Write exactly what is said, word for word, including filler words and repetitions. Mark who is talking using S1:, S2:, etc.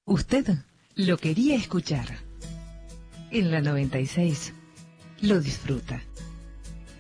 S1: Usted lo quería escuchar. En la noventa y seis lo disfruta.